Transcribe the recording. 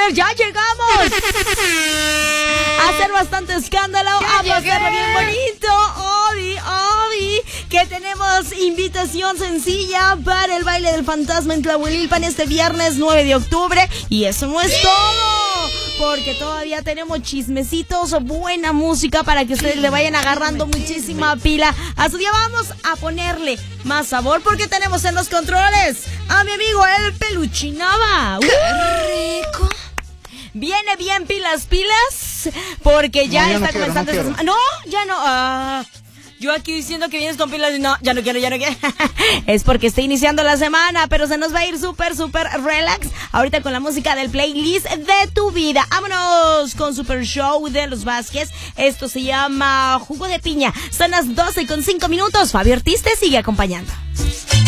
poner, ya llegamos a hacer bastante escándalo, a pasarlo bien bonito. Odi, que tenemos invitación sencilla para el baile del fantasma en Tlahuelilpan este viernes 9 de octubre. Y eso no es todo, porque todavía tenemos chismecitos, buena música para que ustedes le vayan agarrando muchísima pila a su día. Vamos a ponerle más sabor porque tenemos en los controles a mi amigo el Peluchinaba. ¡Qué rico! Viene bien pilas, porque ya está comenzando esta semana. No, ya no. Yo aquí diciendo que vienes con pilas. No, ya no quiero. Es porque está iniciando la semana, pero se nos va a ir súper relax ahorita con la música del playlist de tu vida. Vámonos con Super Show de los Vázquez. Esto se llama Jugo de Piña. Son las 12:05. Fabio Ortiz te sigue acompañando.